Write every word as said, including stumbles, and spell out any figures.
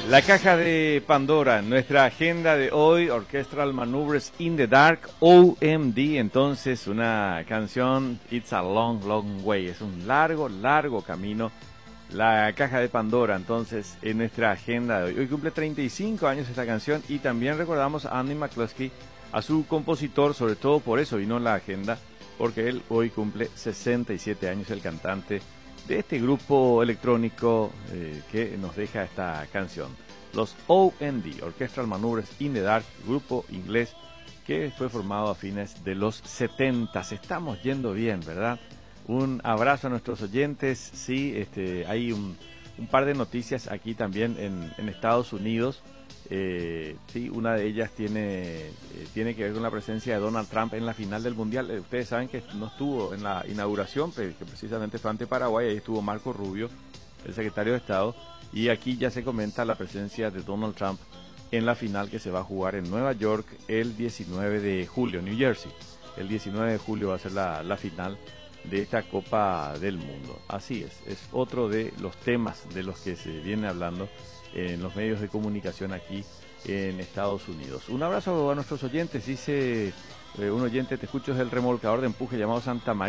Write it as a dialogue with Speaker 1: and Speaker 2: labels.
Speaker 1: La caja de Pandora, nuestra agenda de hoy, Orchestral Maneuvers in the Dark, O M D, entonces una canción, It's a Long, Long Way, es un largo, largo camino. La caja de Pandora, entonces, en nuestra agenda de hoy. Hoy cumple treinta y cinco años esta canción y también recordamos a Andy McCluskey, a su compositor, sobre todo por eso vino en la agenda, porque él hoy cumple sesenta y siete años, el cantante de este grupo electrónico eh, que nos deja esta canción. Los O M D, Orchestral Maneuvers in the Dark, grupo inglés que fue formado a fines de los setenta. Estamos yendo bien, ¿verdad? Un abrazo a nuestros oyentes. Sí, este, hay un, un par de noticias aquí también en, en Estados Unidos. Eh, sí, una de ellas tiene, eh, tiene que ver con la presencia de Donald Trump en la final del Mundial. Eh, ustedes saben que no estuvo en la inauguración, que precisamente fue ante Paraguay. Ahí estuvo Marco Rubio, el secretario de Estado. Y aquí ya se comenta la presencia de Donald Trump en la final que se va a jugar en Nueva York el diecinueve de julio, New Jersey. El diecinueve de julio va a ser la, la final de esta Copa del Mundo. Así es, es otro de los temas de los que se viene hablando en los medios de comunicación aquí en Estados Unidos. Un abrazo a nuestros oyentes, dice eh, un oyente, te escucho desde el remolcador de empuje llamado Santa María.